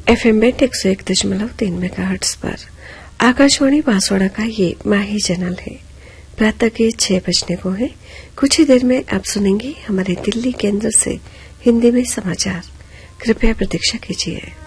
FM band 101.3 megahertz पर आकाशवाणी बांसवाड़ा का ये माही चैनल है। प्रातः के 6 बजने को है। कुछ ही देर में आप सुनेंगे हमारे दिल्ली केंद्र से हिंदी में समाचार। कृपया प्रतीक्षा कीजिए।